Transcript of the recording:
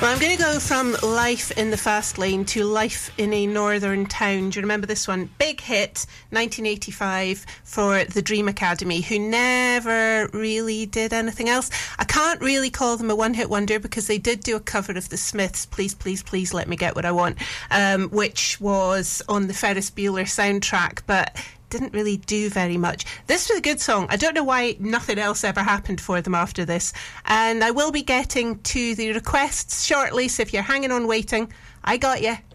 Well, I'm going to go from Life in the Fast Lane to Life in a Northern Town. Do you remember this one? Big hit, 1985, for the Dream Academy, who never really did anything else. I can't really call them a one-hit wonder because they did do a cover of the Smiths, Please, Please, Please Let Me Get What I Want, which was on the Ferris Bueller soundtrack, but didn't really do very much. This was a good song. I don't know why nothing else ever happened for them after this. And I will be getting to the requests shortly, so if you're hanging on waiting, I got you.